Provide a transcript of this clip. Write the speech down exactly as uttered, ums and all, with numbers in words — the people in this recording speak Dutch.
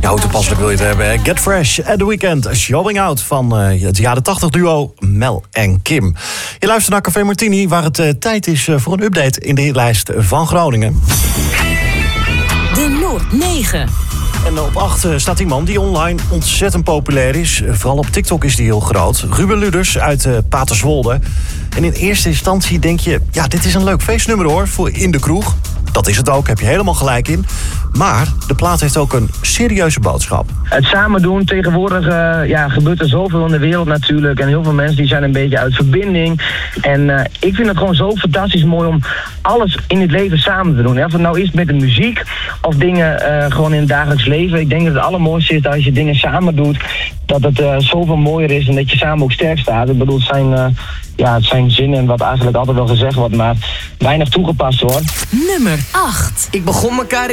Ja, hoe toepasselijk wil je het hebben, hè? Get Fresh at The Weeknd, Showing Out van uh, het jaren tachtig duo Mel en Kim. Je luistert naar Café Martini, waar het uh, tijd is uh, voor een update in de hitlijst van Groningen. De Noord negen. En op acht staat die man die online ontzettend populair is. Vooral op TikTok is die heel groot. Ruben Luders uit uh, Paterswolde. En in eerste instantie denk je, ja, dit is een leuk feestnummer hoor, voor in de kroeg. Dat is het ook, heb je helemaal gelijk in. Maar de plaat heeft ook een serieuze boodschap. Het samen doen, tegenwoordig uh, ja, gebeurt er zoveel in de wereld natuurlijk. En heel veel mensen die zijn een beetje uit verbinding. En uh, ik vind het gewoon zo fantastisch mooi om alles in het leven samen te doen. Ja, of het nou is met de muziek of dingen uh, gewoon in het dagelijks leven. Ik denk dat het allermooiste is dat als je dingen samen doet, dat het uh, zoveel mooier is en dat je samen ook sterk staat. Ik bedoel, het zijn, uh, ja, het zijn zinnen wat eigenlijk altijd wel gezegd wordt, maar weinig toegepast wordt. Nummer acht. Ik begon mijn carrière